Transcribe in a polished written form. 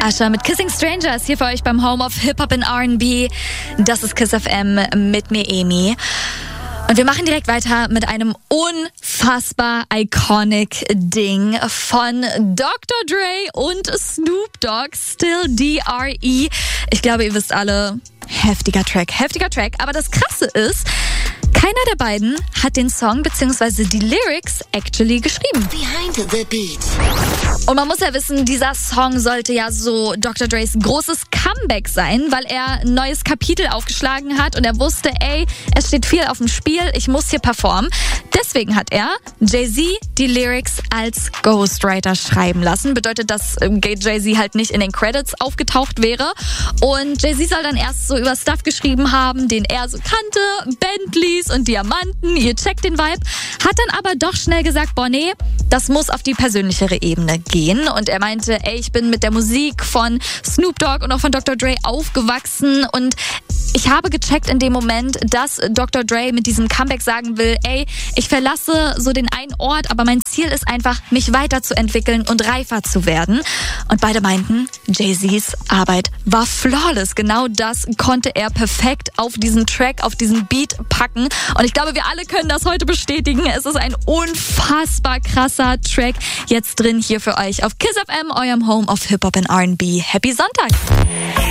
Usher mit Kissing Strangers hier für euch beim Home of Hip-Hop and R&B. Das ist Kiss FM mit mir, Emi. Und wir machen direkt weiter mit einem unfassbar iconic Ding von Dr. Dre und Snoop Dogg, Still D.R.E. Ich glaube, ihr wisst alle, heftiger Track. Aber das Krasse ist, keiner der beiden hat den Song bzw. die Lyrics actually geschrieben. Behind the Beat. Und man muss ja wissen, dieser Song sollte ja so Dr. Dres großes Comeback sein, weil er ein neues Kapitel aufgeschlagen hat und er wusste, es steht viel auf dem Spiel, ich muss hier performen. Deswegen hat er Jay-Z die Lyrics als Ghostwriter schreiben lassen. Bedeutet, dass Jay-Z halt nicht in den Credits aufgetaucht wäre. Und Jay-Z soll dann erst so über Stuff geschrieben haben, den er so kannte, Bentleys und Diamanten, ihr checkt den Vibe. Hat dann aber doch schnell gesagt, nee, das muss auf die persönlichere Ebene gehen. Und er meinte, ich bin mit der Musik von Snoop Dogg und auch von Dr. Dre aufgewachsen und ich habe gecheckt in dem Moment, dass Dr. Dre mit diesem Comeback sagen will, ich verlasse so den einen Ort, aber mein Ziel ist einfach, mich weiterzuentwickeln und reifer zu werden. Und beide meinten, Jay-Z's Arbeit war flawless. Genau das konnte er perfekt auf diesen Track, auf diesen Beat packen. Und ich glaube, wir alle können das heute bestätigen. Es ist ein unfassbar krasser Track jetzt drin hier für euch auf Kiss FM, eurem Home of Hip-Hop and R&B. Happy Sonntag!